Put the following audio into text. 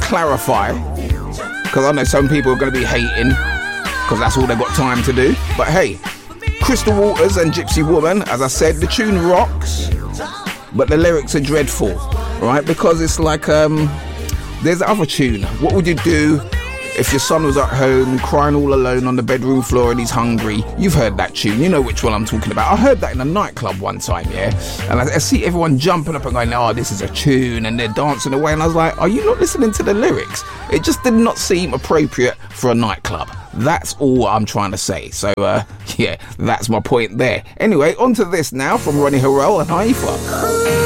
clarify, because I know some people are going to be hating, because that's all they've got time to do. But hey, Crystal Waters and Gypsy Woman, as I said, the tune rocks, but the lyrics are dreadful, right? Because it's like, there's the other tune. What would you do if your son was at home crying all alone on the bedroom floor and he's hungry? You've heard that tune. You know which one I'm talking about. I heard that in a nightclub one time, yeah? And I see everyone jumping up and going, oh, this is a tune, and they're dancing away. And I was like, are you not listening to the lyrics? It just did not seem appropriate for a nightclub. That's all I'm trying to say. So, yeah, that's my point there. Anyway, on to this now from Ronnie Harrell and Haifa.